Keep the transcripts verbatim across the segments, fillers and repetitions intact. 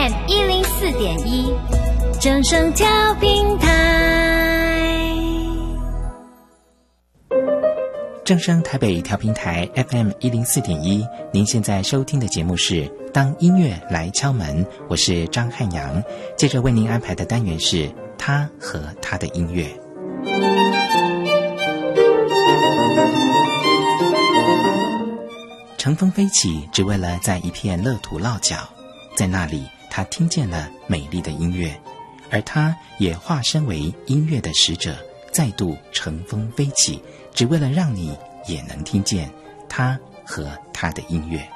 M 一零四点一，正声调频台。 正声台北调频台 F M 一零四点一，您现在收听的节目是《当音乐来敲门》，我是张汉阳。接着为您安排的单元是他和他的音乐。乘风飞起，只为了在一片乐土落脚，在那里他听见了美丽的音乐，而他也化身为音乐的使者，再度乘风飞起，只为了让你也能听见他和他的音乐。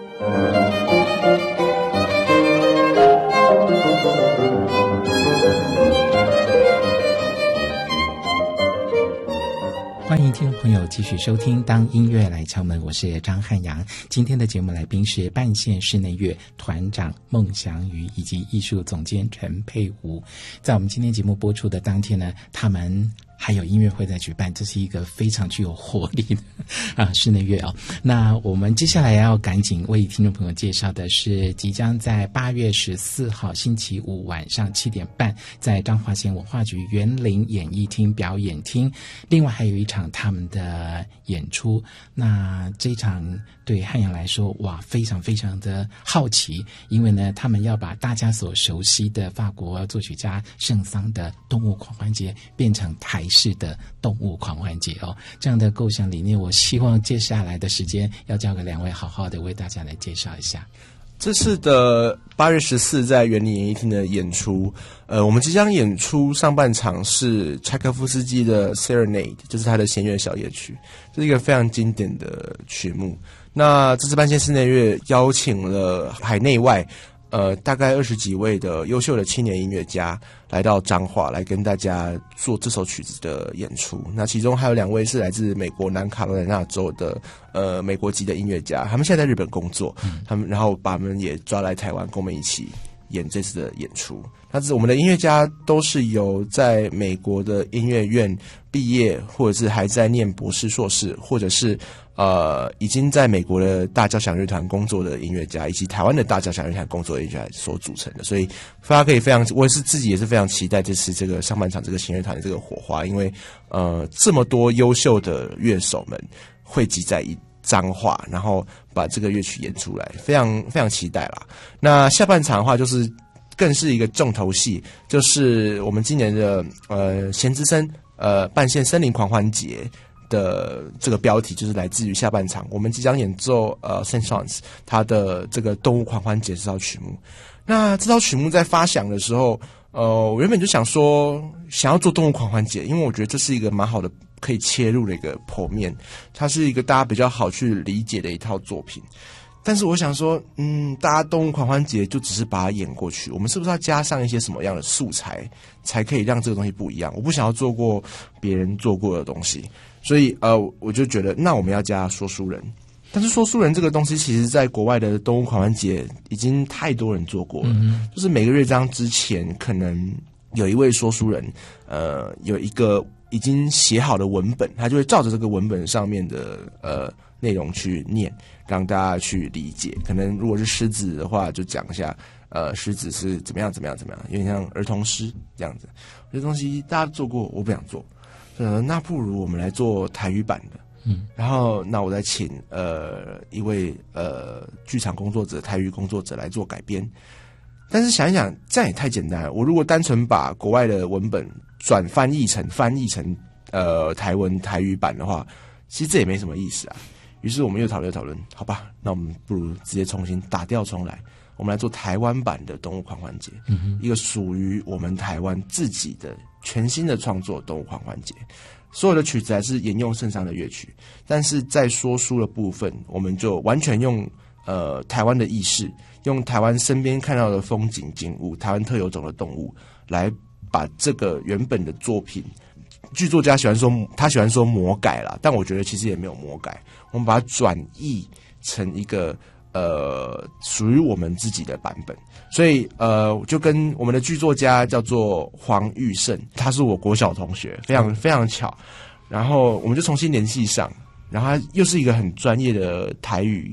欢迎听众朋友继续收听当音乐来敲门，我是张汉阳。今天的节目来宾是半线室内乐团长孟祥瑜以及艺术总监陈佩吾。在我们今天节目播出的当天呢，他们还有音乐会在举办，这是一个非常具有活力的啊室内乐哦。那我们接下来要赶紧为听众朋友介绍的是，即将在八月十四号星期五晚上七点半，在彰化县文化局园林演艺厅表演厅，另外还有一场他们的演出。那这一场对汉阳来说，哇，非常非常的好奇，因为呢，他们要把大家所熟悉的法国作曲家圣桑的动物狂欢节变成台式的动物狂欢节哦，这样的构想理念，我希望接下来的时间要交给两位好好的为大家来介绍一下。 这次的八月十四在园林演艺厅的演出，呃，我们即将演出上半场是柴可夫斯基的 Serenade， 就是他的弦乐小夜曲，这是一个非常经典的曲目。那这次半线室内乐邀请了海内外呃，大概二十几位的优秀的青年音乐家来到彰化，来跟大家做这首曲子的演出。那其中还有两位是来自美国南卡罗来纳州的呃美国籍的音乐家，他们现在在日本工作，嗯、他们然后把他们也抓来台湾，跟我们一起演这次的演出。那我们的音乐家都是由在美国的音乐院毕业，或者是还在念博士、硕士，或者是呃已经在美国的大交响乐团工作的音乐家，以及台湾的大交响乐团工作的音乐家所组成的。所以大家可以非常，我也是自己也是非常期待这次这个上半场这个弦乐团的这个火花，因为呃这么多优秀的乐手们汇集在一彰化，然后把这个乐曲演出来，非常非常期待啦。那下半场的话就是更是一个重头戏，就是我们今年的呃弦之声呃半线森林狂欢节的这个标题，就是来自于下半场我们即将演奏呃 Saint Saëns 他的这个动物狂欢节这套曲目。那这套曲目在发想的时候，呃我原本就想说想要做动物狂欢节，因为我觉得这是一个蛮好的可以切入的一个剖面，它是一个大家比较好去理解的一套作品。但是我想说，嗯，大家动物狂欢节就只是把它演过去，我们是不是要加上一些什么样的素材，才可以让这个东西不一样？我不想要做过别人做过的东西，所以呃，我就觉得那我们要加说书人。但是说书人这个东西，其实在国外的动物狂欢节已经太多人做过了，嗯、就是每个乐章之前可能有一位说书人，呃，有一个已经写好的文本，他就会照着这个文本上面的呃内容去念，让大家去理解。可能如果是狮子的话，就讲一下呃狮子是怎么样怎么样怎么样，有点像儿童诗这样子。这东西大家做过，我不想做，呃，那不如我们来做台语版的。嗯，然后那我再请呃一位呃剧场工作者、台语工作者来做改编。但是想一想，这样也太简单了。我如果单纯把国外的文本转翻译成翻译成呃台文台语版的话，其实这也没什么意思啊。于是我们又讨论讨论，好吧，那我们不如直接重新打掉重来，我们来做台湾版的动物狂欢节，嗯、一个属于我们台湾自己的全新的创作动物狂欢节。所有的曲子还是沿用圣桑的乐曲，但是在说书的部分，我们就完全用呃台湾的意识，用台湾身边看到的风景景物，台湾特有种的动物，来把这个原本的作品，剧作家喜欢说他喜欢说魔改啦，但我觉得其实也没有魔改，我们把它转译成一个呃属于我们自己的版本。所以呃就跟我们的剧作家叫做黄玉胜，他是我国小同学，非常非常巧，然后我们就重新联系上，然后他又是一个很专业的台语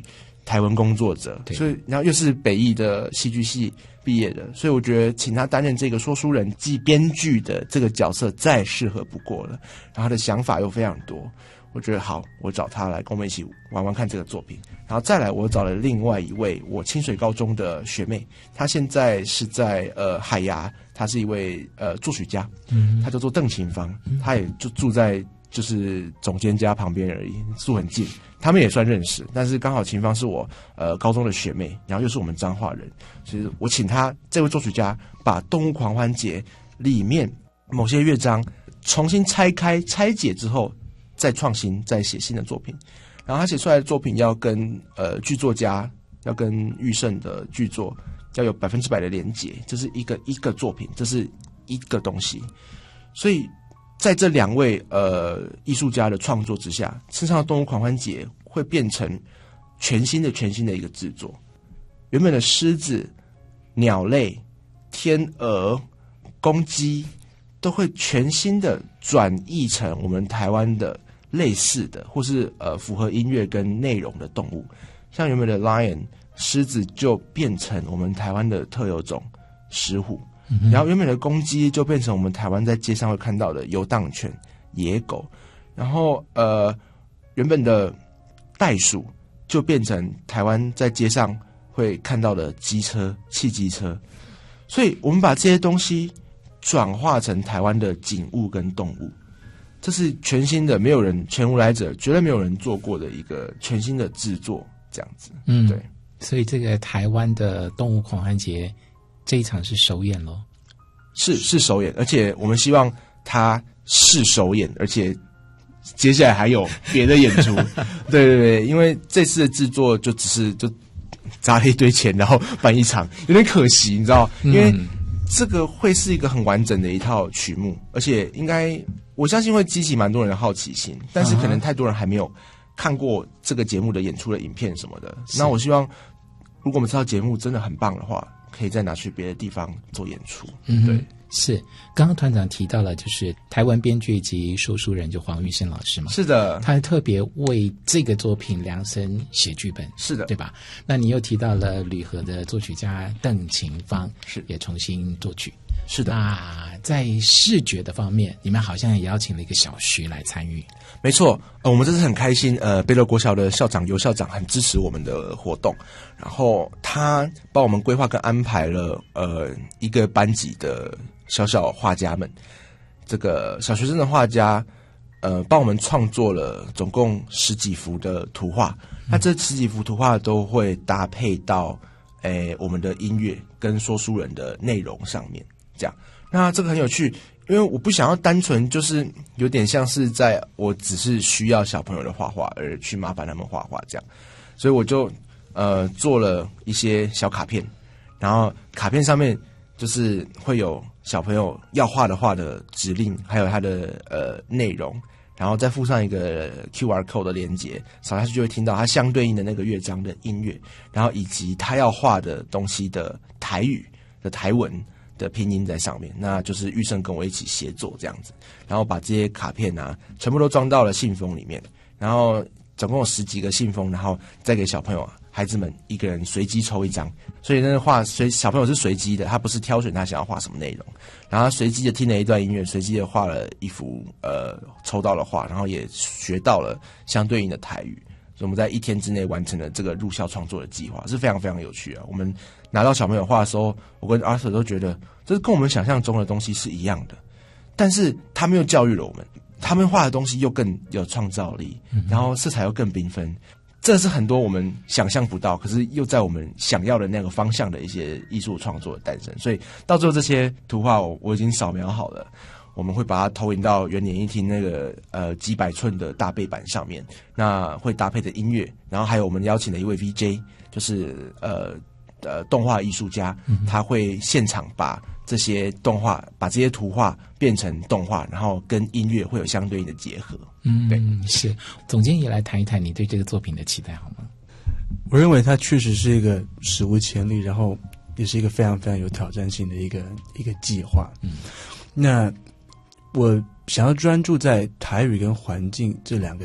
台文工作者，所以然后又是北艺的戏剧系毕业的，所以我觉得请他担任这个说书人暨编剧的这个角色再适合不过了。然后他的想法又非常多，我觉得好，我找他来跟我们一起玩玩看这个作品。然后再来，我找了另外一位我清水高中的学妹，她现在是在呃海牙，她是一位呃作曲家，嗯，她叫做邓琴芳，她也就住在就是总监家旁边而已，住很近，他们也算认识。但是刚好琴芳是我呃高中的学妹，然后又是我们彰化人，所以我请她这位作曲家把《动物狂欢节》里面某些乐章重新拆开拆解之后，再创新再写新的作品。然后他写出来的作品要跟呃剧作家要跟玉胜的剧作要有百分之百的连结，这是一个一个作品，这是一个东西。所以在这两位呃艺术家的创作之下，身上的动物狂欢节会变成全新的全新的一个制作。原本的狮子、鸟类、天鹅、公鸡都会全新的转译成我们台湾的类似的，或是呃符合音乐跟内容的动物。像原本的 lion 狮子就变成我们台湾的特有种石虎，嗯、然后原本的公鸡就变成我们台湾在街上会看到的游荡犬、野狗，然后呃原本的袋鼠就变成台湾在街上会看到的机车、汽机车。所以我们把这些东西转化成台湾的景物跟动物，这是全新的，没有人前无来者，绝对没有人做过的一个全新的制作，这样子。 嗯， 对。 所以这个台湾的动物狂欢节这一场是首演咯？ 是是首演，而且我们希望它是首演，而且接下来还有别的演出。对对对，因为这次的制作就只是就砸了一堆钱，然后办一场，有点可惜，你知道？因为这个会是一个很完整的一套曲目，而且应该我相信会激起蛮多人的好奇心，但是可能太多人还没有看过这个节目的演出的影片什么的。那我希望，如果我们这套节目真的很棒的话，可以再拿去别的地方做演出。 嗯， 对， 是。刚刚团长提到了，就是台湾编剧及说书人就黄玉生老师嘛， 是的， 他特别为这个作品量身写剧本， 是的， 对吧？那你又提到了吕和的作曲家邓琴芳， 是也重新作曲。 是的。 那在视觉的方面，你们好像也邀请了一个小徐来参与。 没错，呃，我们这次很开心，呃，贝勒国小的校长尤校长很支持我们的活动，然后他帮我们规划跟安排了呃一个班级的小小画家们，这个小学生的画家，呃，帮我们创作了总共十几幅的图画，那这十几幅图画都会搭配到诶我们的音乐跟说书人的内容上面，这样，那这个很有趣。因为我不想要单纯就是有点像是在我只是需要小朋友的画画而去麻烦他们画画这样，所以我就呃做了一些小卡片，然后卡片上面就是会有小朋友要画的画的指令，还有它的呃内容，然后再附上一个 Q R code 的连结，扫下去就会听到它相对应的那个乐章的音乐，然后以及他要画的东西的台语的台文的拼音在上面，那就是玉胜跟我一起协作这样子，然后把这些卡片啊全部都装到了信封里面，然后总共有十几个信封，然后再给小朋友孩子们一个人随机抽一张，所以那个画随小朋友是随机的，他不是挑选他想要画什么内容，然后随机的听了一段音乐，随机的画了一幅呃抽到了画，然后也学到了相对应的台语，所以我们在一天之内完成了这个入校创作的计划，是非常非常有趣啊。我们拿到小朋友画的时候，我跟 Arthur 都觉得这跟我们想象中的东西是一样的，但是他们又教育了我们，他们画的东西又更有创造力，然后色彩又更缤纷，这是很多我们想象不到，可是又在我们想要的那个方向的一些艺术创作的诞生。所以到最后这些图画我我已经扫描好了，我们会把它投影到原演艺厅那个呃几百寸的大背板上面，那会搭配着音乐，然后还有我们邀请的一位 V J， 就是呃呃动画艺术家，他会现场把这些动画把这些图画变成动画，然后跟音乐会有相对应的结合。 嗯， 对， 是。总监也来谈一谈你对这个作品的期待好吗？ 我认为它确实是一个史无前例，然后也是一个非常非常有挑战性的一个一个计划。嗯，那我想要专注在台语跟环境这两个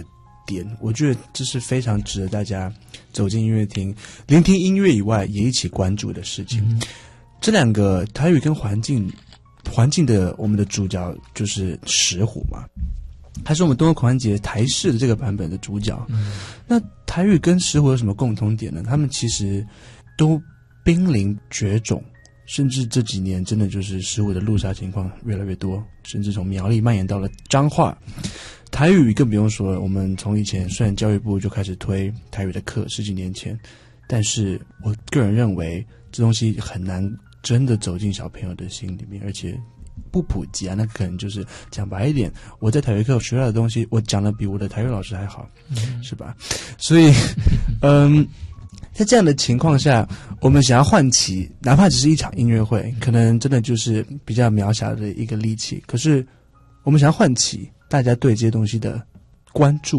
点，我觉得这是非常值得大家走进音乐厅，聆听音乐以外也一起关注的事情。嗯、这两个台语跟环境环境的我们的主角就是石虎嘛，他是我们东欧狂欢节台式的这个版本的主角。嗯、那台语跟石虎有什么共同点呢？他们其实都濒临绝种。甚至这几年真的就是石虎的路杀情况越来越多，甚至从苗栗蔓延到了彰化。台语更不用说了，我们从以前虽然教育部就开始推台语的课，十几年前，但是我个人认为这东西很难真的走进小朋友的心里面，而且不普及啊。那可能就是讲白一点，我在台语课学到的东西，我讲的比我的台语老师还好，嗯、是吧？所以，嗯。在这样的情况下，我们想要唤起，哪怕只是一场音乐会，可能真的就是比较渺小的一个力气。可是，我们想要唤起大家对这些东西的关注。